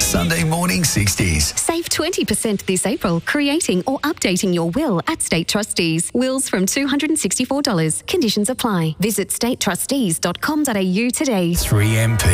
Sunday morning 60s. Save 20% this April creating or updating your will at State Trustees. Wills from $264. Conditions apply. Visit statetrustees.com.au today. 3MP.